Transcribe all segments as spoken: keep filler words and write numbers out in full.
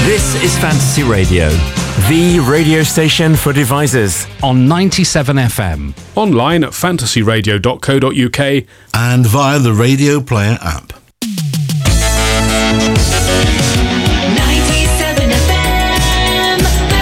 This is Fantasy Radio, the radio station for devisers. On ninety-seven F M. Online at fantasy radio dot co dot uk. And via the Radio Player app. ninety-seven F M,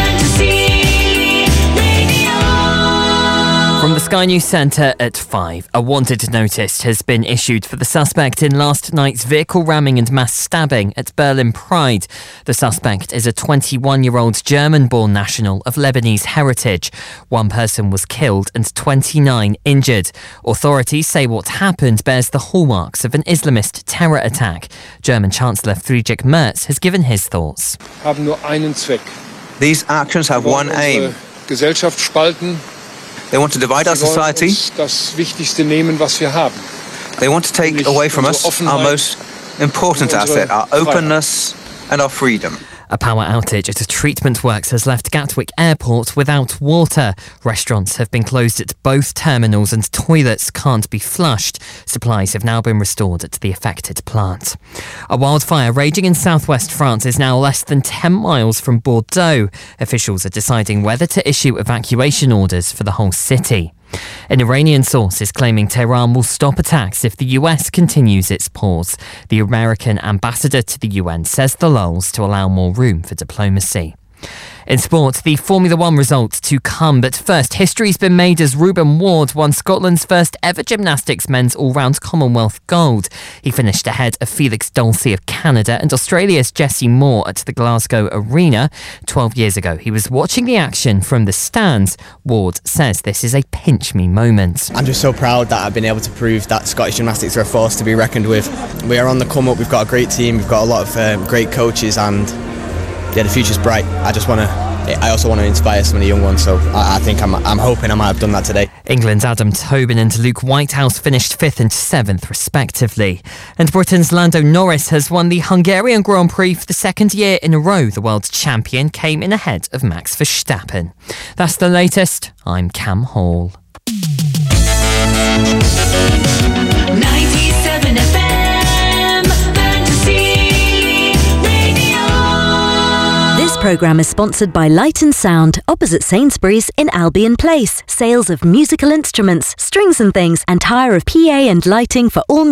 Fantasy Radio. From the Sky News Centre at five, a wanted notice has been issued for the suspect in last night's vehicle ramming and mass stabbing at Berlin Pride. The suspect is a twenty-one-year-old German-born national of Lebanese heritage. One person was killed and twenty-nine injured. Authorities say what happened bears the hallmarks of an Islamist terror attack. German Chancellor Friedrich Merz has given his thoughts. Haben nur einen Zweck. These actions have one aim. Gesellschaft spalten. They want to divide our society. Das Wichtigste nehmen, was wir haben. They want to take away from us our most important asset, our openness and our freedom. A power outage at a treatment works has left Gatwick Airport without water. Restaurants have been closed at both terminals and toilets can't be flushed. Supplies have now been restored at the affected plant. A wildfire raging in southwest France is now less than ten miles from Bordeaux. Officials are deciding whether to issue evacuation orders for the whole city. An Iranian source is claiming Tehran will stop attacks if the U S continues its pause. The American ambassador to the U N says the lulls to allow more room for diplomacy. In sport, the Formula One results to come, but first, history's been made as Ruben Ward won Scotland's first ever gymnastics men's all-round Commonwealth gold. He finished ahead of Felix Dulcie of Canada and Australia's Jesse Moore at the Glasgow Arena. Twelve years ago, he was watching the action from the stands. Ward says this is a pinch-me moment. I'm just so proud that I've been able to prove that Scottish gymnastics are a force to be reckoned with. We are on the come-up, we've got a great team, we've got a lot of um, great coaches, and yeah, the future's bright. I just want to, I also want to inspire some of the young ones, so I, I think I'm, I'm hoping I might have done that today. England's Adam Tobin and Luke Whitehouse finished fifth and seventh respectively. And Britain's Lando Norris has won the Hungarian Grand Prix for the second year in a row. The world champion came in ahead of Max Verstappen. That's the latest. I'm Cam Hall. ninety-seven F M. This programme is sponsored by Light and Sound, opposite Sainsbury's in Albion Place. Sales of musical instruments, strings and things, and hire of P A and lighting for all